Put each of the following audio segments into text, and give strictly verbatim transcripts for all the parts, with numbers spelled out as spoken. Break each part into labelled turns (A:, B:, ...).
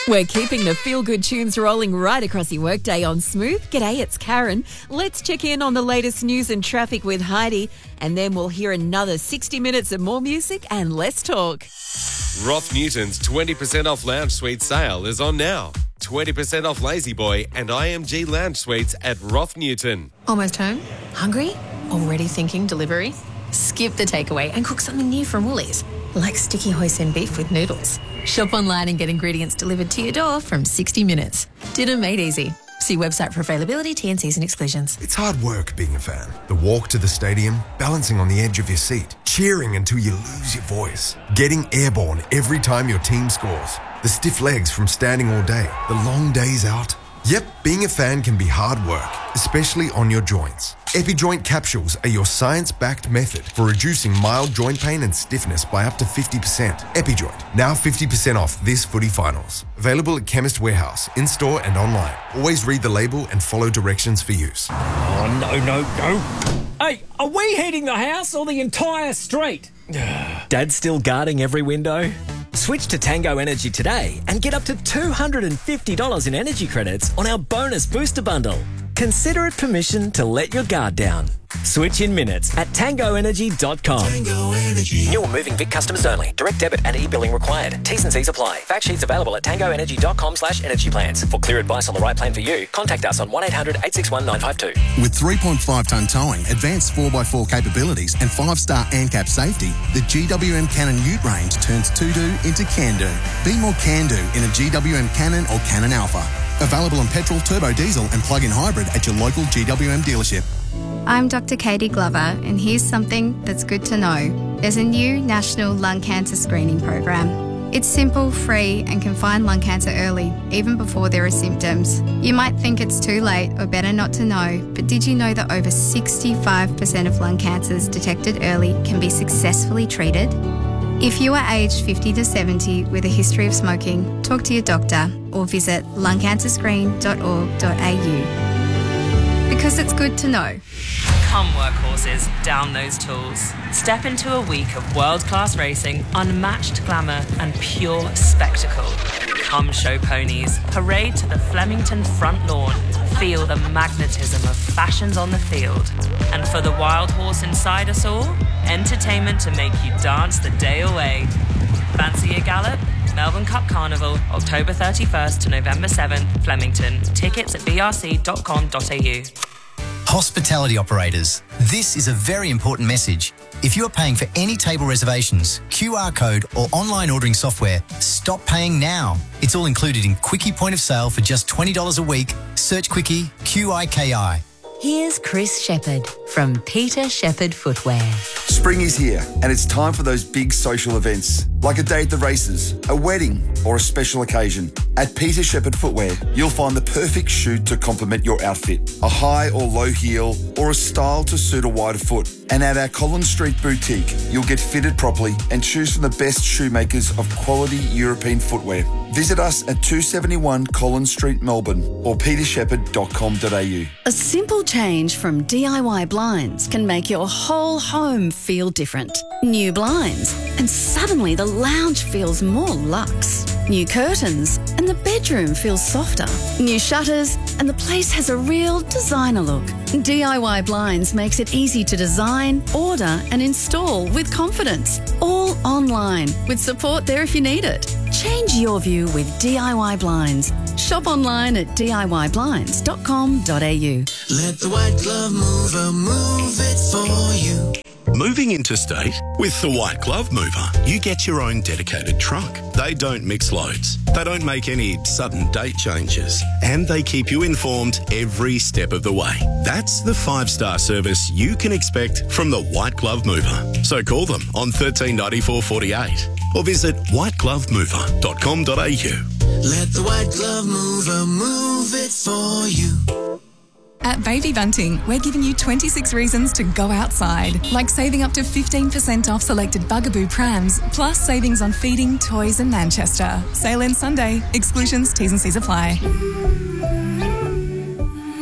A: We're keeping the feel-good tunes rolling right across your workday on Smooth. G'day, it's Karen. Let's check in on the latest news and traffic with Heidi, and then we'll hear another sixty minutes of more music and less talk.
B: Roth Newton's twenty percent off lounge suite sale is on now. twenty percent off Lazy Boy and I M G lounge suites at Roth Newton.
C: Almost home? Hungry? Already thinking delivery? Skip the takeaway and cook something new from Woolies, like sticky hoisin beef with noodles. Shop online and get ingredients delivered to your door from sixty minutes. Dinner made easy. See website for availability, T and Cs and exclusions.
D: It's hard work being a fan. The walk to the stadium, balancing on the edge of your seat, cheering until you lose your voice, getting airborne every time your team scores, the stiff legs from standing all day, the long days out. Yep, being a fan can be hard work, especially on your joints. EpiJoint capsules are your science-backed method for reducing mild joint pain and stiffness by up to fifty percent. EpiJoint, now fifty percent off this footy finals. Available at Chemist Warehouse, in-store and online. Always read the label and follow directions for use.
E: Oh, no, no, no. Hey, are we heating the house or the entire street? Dad's still guarding every window? Switch to Tango Energy today and get up to two hundred fifty dollars in energy credits on our bonus booster bundle. Consider it permission to let your guard down. Switch in minutes at tango energy dot com.
F: Tango Energy.
G: New or moving Vic customers only. Direct debit and e-billing required. T's and C's apply. Fact sheets available at tango energy dot com slash energy plans. For clear advice on the right plan for you, contact us on one eight hundred eight six one nine five two.
H: With three point five tonne towing, advanced four by four capabilities and five-star ANCAP safety, the G W M Cannon Ute range turns to-do into can-do. Be more can-do in a G W M Cannon or Cannon Alpha. Available on petrol, turbo diesel and plug-in hybrid at your local G W M dealership.
I: I'm Doctor Katie Glover, and here's something that's good to know. There's a new national lung cancer screening program. It's simple, free, and can find lung cancer early, even before there are symptoms. You might think it's too late or better not to know, but did you know that over sixty-five percent of lung cancers detected early can be successfully treated? If you are aged fifty to seventy with a history of smoking, talk to your doctor or visit lung cancer screen dot org dot a u. Because it's good to know.
J: Come workhorses, down those tools. Step into a week of world-class racing, unmatched glamour and pure spectacle. Come show ponies, parade to the Flemington front lawn, feel the magnetism of fashions on the field. And for the wild horse inside us all, entertainment to make you dance the day away. Fancy a gallop? Melbourne Cup Carnival, October thirty-first to November seventh, Flemington. Tickets at b r c dot com dot a u.
K: Hospitality operators, this is a very important message. If you are paying for any table reservations, Q R code or online ordering software, stop paying now. It's all included in Quickie Point of Sale for just twenty dollars a week. Search Quickie, Q I K I.
L: Here's Chris Shepherd from Peter Shepherd Footwear.
M: Spring is here and it's time for those big social events, like a day at the races, a wedding or a special occasion. At Peter Shepherd Footwear, you'll find the perfect shoe to complement your outfit, a high or low heel or a style to suit a wider foot. And at our Collins Street boutique, you'll get fitted properly and choose from the best shoemakers of quality European footwear. Visit us at two seventy-one Collins Street, Melbourne or peter shepherd dot com dot a u.
N: A simple change from D I Y blinds can make your whole home feel different. New blinds, and suddenly the lounge feels more luxe. New curtains, and the bedroom feels softer. New shutters, and the place has a real designer look. D I Y Blinds makes it easy to design, order, and install with confidence. All online, with support there if you need it. Change your view with D I Y Blinds. Shop online at d i y blinds dot com dot a u.
F: Let the White Glove Mover move it for you.
O: Moving interstate? With the White Glove Mover, you get your own dedicated truck. They don't mix loads. They don't make any sudden date changes. And they keep you informed every step of the way. That's the five-star service you can expect from the White Glove Mover. So call them on thirteen ninety-four forty-eight or visit white glove mover dot com dot a u.
F: Let the White Glove Mover move it for you.
P: At Baby Bunting, we're giving you twenty-six reasons to go outside, like saving up to fifteen percent off selected Bugaboo prams, plus savings on feeding, toys and Manchester. Sale ends Sunday. Exclusions, T's and C's apply.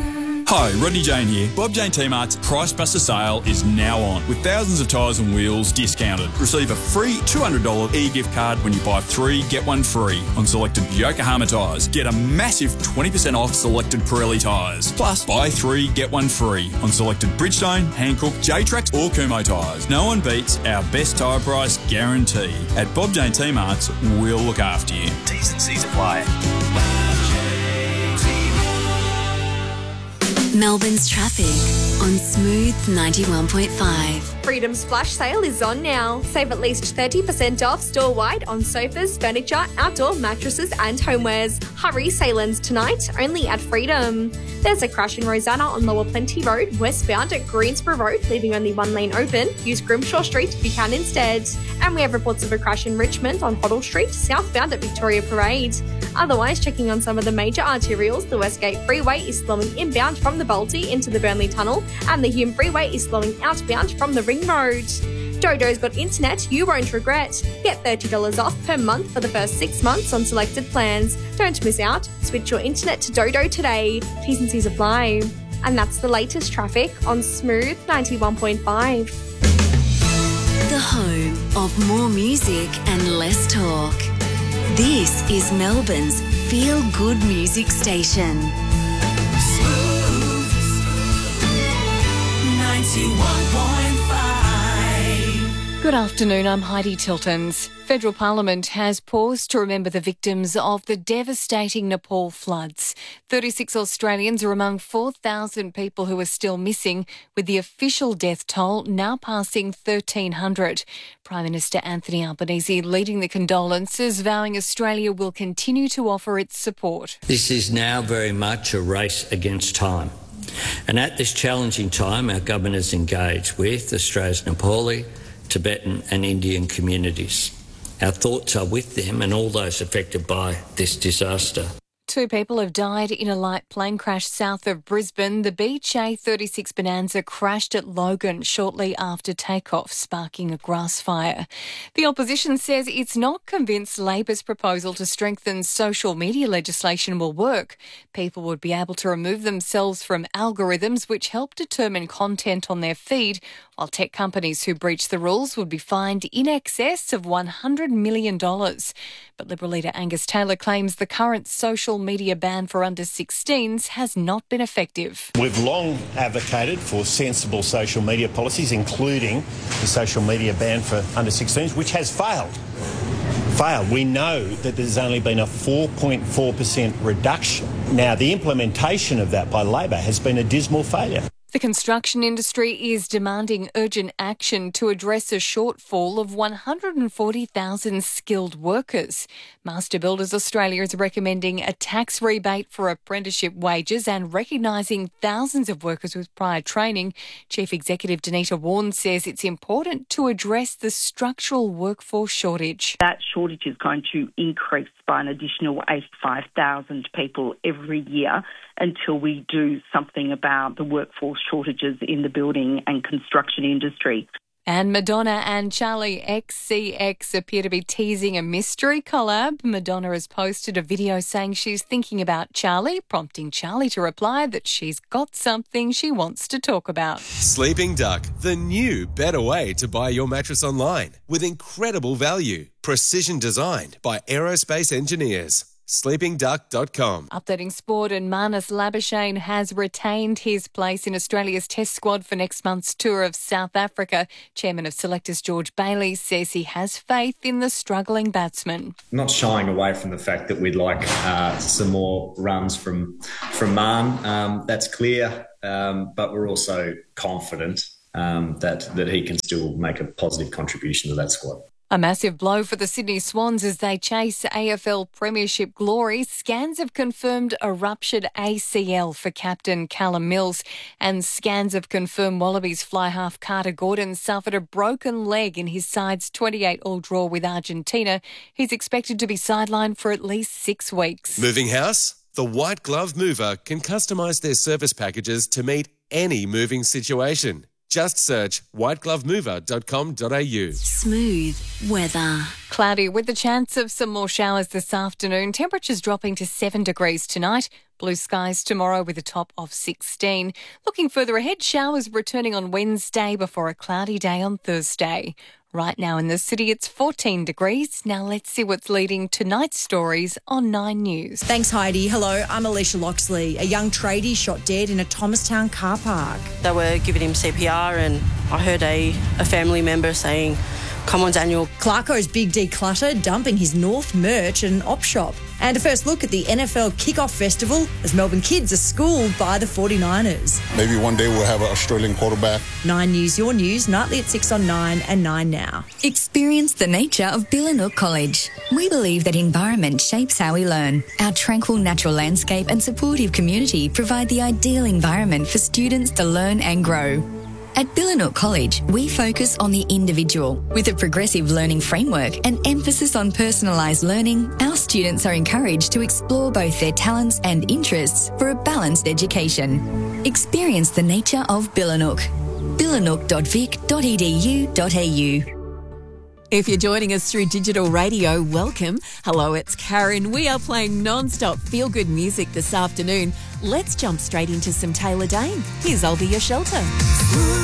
Q: Hi, Rodney Jane here. Bob Jane T-Mart's Price Buster sale is now on, with thousands of tyres and wheels discounted. Receive a free two hundred dollars e-gift card when you buy three, get one free on selected Yokohama tyres. Get a massive twenty percent off selected Pirelli tyres. Plus, buy three, get one free on selected Bridgestone, Hankook, J-Trax or Kumho tyres. No one beats our best tyre price guarantee. At Bob Jane T-Mart's, we'll look after you. T's and C's apply.
L: Melbourne's traffic on Smooth ninety-one point five.
R: Freedom's flash sale is on now. Save at least thirty percent off store-wide on sofas, furniture, outdoor mattresses and homewares. Hurry, sale ends tonight, only at Freedom. There's a crash in Rosanna on Lower Plenty Road, westbound at Greensborough Road, leaving only one lane open. Use Grimshaw Street if you can instead. And we have reports of a crash in Richmond on Hoddle Street, southbound at Victoria Parade. Otherwise, checking on some of the major arterials, the Westgate Freeway is slowing inbound from the Balti into the Burnley Tunnel, and the Hume Freeway is slowing outbound from the Ring Road. Dodo's got internet you won't regret. Get thirty dollars off per month for the first six months on selected plans. Don't miss out. Switch your internet to Dodo today. T's and C's apply. And that's the latest traffic on Smooth ninety-one point five.
L: The home of more music and less talk. This is Melbourne's feel-good music station.
F: Smooth ninety-one point five.
S: Good afternoon, I'm Heidi Tiltons. Federal Parliament has paused to remember the victims of the devastating Nepal floods. thirty-six Australians are among four thousand people who are still missing, with the official death toll now passing thirteen hundred. Prime Minister Anthony Albanese leading the condolences, vowing Australia will continue to offer its support.
T: This is now very much a race against time. And at this challenging time, our government is engaged with Australia's Nepali, Tibetan and Indian communities. Our thoughts are with them and all those affected by this disaster.
S: Two people have died in a light plane crash south of Brisbane. The Beech A thirty-six Bonanza crashed at Logan shortly after takeoff, sparking a grass fire. The opposition says it's not convinced Labor's proposal to strengthen social media legislation will work. People would be able to remove themselves from algorithms which help determine content on their feed, while tech companies who breach the rules would be fined in excess of one hundred million dollars. But Liberal leader Angus Taylor claims the current social media ban for under sixteens has not been effective.
U: We've long advocated for sensible social media policies, including the social media ban for under sixteens, which has failed. Failed. We know that there's only been a four point four percent reduction. Now, the implementation of that by Labor has been a dismal failure.
S: The construction industry is demanding urgent action to address a shortfall of one hundred forty thousand skilled workers. Master Builders Australia is recommending a tax rebate for apprenticeship wages and recognising thousands of workers with prior training. Chief Executive Danita Warren says it's important to address the structural workforce shortage.
V: That shortage is going to increase by an additional eighty-five thousand people every year until we do something about the workforce shortages in the building and construction industry.
S: And Madonna and Charlie X C X appear to be teasing a mystery collab. Madonna has posted a video saying she's thinking about Charlie, prompting Charlie to reply that she's got something she wants to talk about.
B: Sleeping Duck, the new, better way to buy your mattress online with incredible value. Precision designed by aerospace engineers. sleeping duck dot com.
S: Updating sport, and Marnus Labuschagne has retained his place in Australia's test squad for next month's tour of South Africa. Chairman of selectors George Bailey says he has faith in the struggling batsman.
W: Not shying away from the fact that we'd like uh, some more runs from from Marn. Um, that's clear, um, but we're also confident um, that, that he can still make a positive contribution to that squad.
S: A massive blow for the Sydney Swans as they chase A F L Premiership glory. Scans have confirmed a ruptured A C L for captain Callum Mills, and scans have confirmed Wallabies fly-half Carter Gordon suffered a broken leg in his side's twenty-eight all draw with Argentina. He's expected to be sidelined for at least six weeks.
B: Moving house? The White Glove Mover can customise their service packages to meet any moving situation. Just search white glove mover dot com dot a u.
L: Smooth weather.
S: Cloudy with the chance of some more showers this afternoon. Temperatures dropping to seven degrees tonight. Blue skies tomorrow with a top of sixteen. Looking further ahead, showers returning on Wednesday before a cloudy day on Thursday. Right now in the city, it's fourteen degrees. Now let's see what's leading tonight's stories on Nine News.
A: Thanks, Heidi. Hello, I'm Alicia Loxley. A young tradie shot dead in a Thomastown car park.
C: They were giving him C P R and I heard a, a family member saying, "Come on, Daniel."
A: Clarko's big declutter, dumping his North merch at an op shop. And a first look at the N F L Kickoff Festival as Melbourne kids are schooled by the forty-niners.
D: Maybe one day we'll have an Australian quarterback.
A: Nine News, your news, nightly at six on Nine and Nine now.
X: Experience the nature of Billanook College. We believe that environment shapes how we learn. Our tranquil natural landscape and supportive community provide the ideal environment for students to learn and grow. At Billanook College, we focus on the individual. With a progressive learning framework and emphasis on personalised learning, our students are encouraged to explore both their talents and interests for a balanced education. Experience the nature of Billanook. billanook dot vic dot e d u dot a u.
Y: If you're joining us through digital radio, welcome. Hello, it's Karen. We are playing non-stop feel-good music this afternoon. Let's jump straight into some Taylor Dayne. Here's I'll Be Your Shelter.